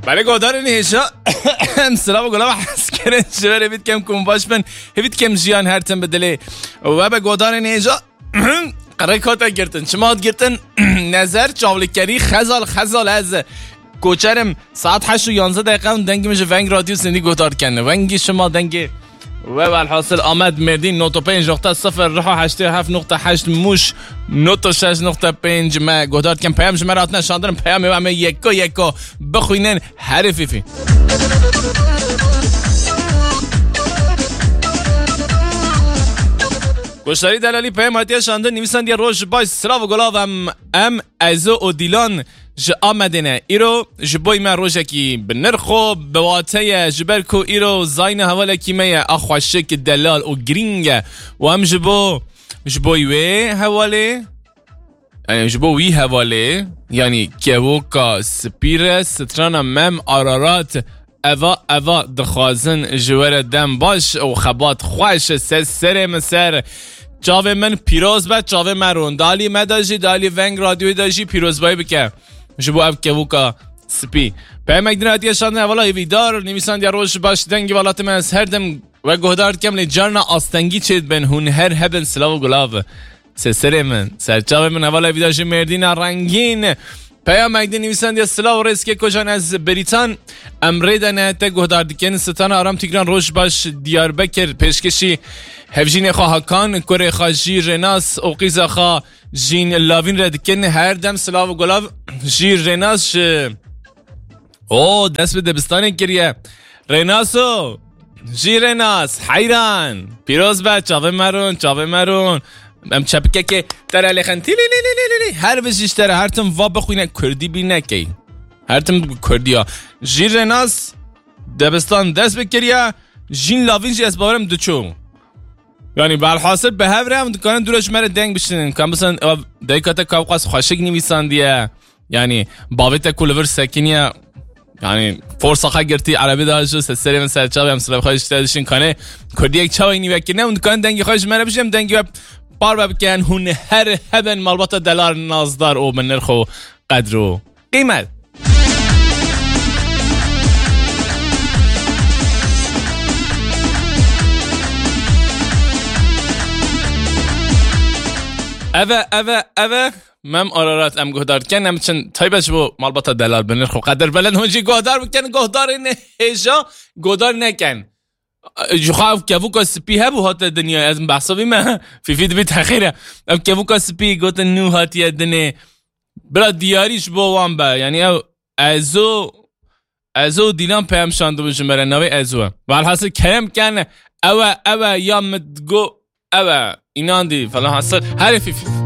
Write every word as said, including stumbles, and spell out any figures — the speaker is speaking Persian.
برای گودار نیشا سلام و گلاب حس کردن شوره بید کم کن باش من هفید کم جیان هرتن بدلی و به گودار نیشا قرار کاتا گرتن شما گرتن نظر چاولکری خزال خزال از کوچرم ساعت هشت و یانزده دقیقه دنگی میشه ونگ رادیو سندی گودار کنه ونگی شما دنگی و بالحاصل آمد مردین نوت و پنج نقطه صفر رها هشته هفت نقطه هشت موش نوت و شش نقطه پنج ما گودار کن پیام شما رات نشاندرم پیام همه یکا یکا بخوینن حرفی فی گوشتاری دلالی پیام هاتیه شانده نویسند یه روش باش سلاو و گلاوم ام ازو و دیلان ج آمدنه ایرو جبوی من روشکی بنرخو بواتای جبرکو ایرو زاین حواله کیمه اخوشک دلال و گرینگ و هم جبو جبوی وی حواله یعنی جبو وی حواله یعنی کهوکا سپیر ستران مم آرارات اوا اوا دخوازن جوار دم باش و خبات خوش سر سر مسر چاوه من پیروز با چاوه مرون دالی مداجی دالی ونگ رادیوی داجی پیروز بای بکه جبو اب کهوکا سپی پیام اگدین هاتیه شانده اولا ایویدار نمیسان دیا روش باش دنگی والات من از هر دم و گهدارد کم لی جارنا آستنگی چید بین هون هر هبن سلاو و گلاو سر سر من سر چاوه من اولا ایویدارشی مردین رنگین پیام اگدین نویسند یا سلاو ریسک کجان از بریتان امره دنه تا گهداردکن ستان آرام تیگران روش باش دیار بکر پیشکشی هفجین خواه هکان کره خواه جیر رناس اوقیز خواه جین لاوین ردکن هر دم سلاو و گلاو جیر رناس او دست به دبستانی کریه رناسو جیر رناس حیران پیروز با چاوه مرون چاوه مرون ام چپکه که در علیخن تیلی لی لی لی لی هر بشیش در هر تم وا بخوینه کردی بی نکی هر تم کردی ها جیر رناس دبستان دست بکریه جین لاوین جی از باورم دوچو یعنی بالحاصل به هفره هم دکانه دورش مره دنگ بشتنین کم بسن دایکاتا کابقاس خوشک نویسان دیه یعنی باویت کولور سکینیه یعنی فرصا خواه گرتی عربی داشت سری من سرچاوی هم سلام خواهش داشتین کنه کردی یک چاوی نیوه که نه اون دکانه دنگی خواهش مره بشیم دنگی و بار ببکن هون هر هبن مالبات دلار نازدار او من نرخ و قدر و قیمت اوه اوه اوه مم آرارات ام گهدار کن ام چند تایبش بو مالبات دلار بنرخ و قدر بلند هونجی گهدار بکن گهدار نهجا گهدار نکن جخاف کهوکا سپی هبو هات دنیا از بحثابی من فی فید بی تخیره ام کهوکا سپی گوت نو هاتی دنیا برا دیاریش بو وان با یعنی او ازو ازو دیلان پیام شانده بشن برای نوی ازو و الحاصل کم کن اوه اوه یا مدگو اوه اینان دی فلا حاصل هر فی فی